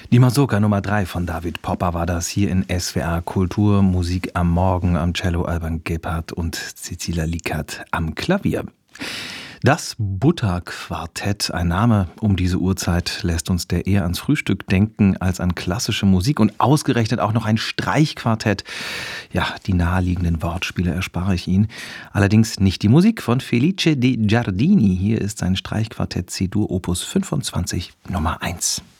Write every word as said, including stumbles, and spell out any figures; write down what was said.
Die Mazurka Nummer drei von David Popper war das hier in S W R Kultur. Musik am Morgen, am Cello Alban Gebhardt und Cecilia Lickert am Klavier. Das Butter-Quartett, ein Name um diese Uhrzeit, lässt uns der eher ans Frühstück denken als an klassische Musik und ausgerechnet auch noch ein Streichquartett. Ja, die naheliegenden Wortspiele erspare ich Ihnen. Allerdings nicht die Musik von Felice De Giardini. Hier ist sein Streichquartett C-Dur Opus fünfundzwanzig Nummer eins.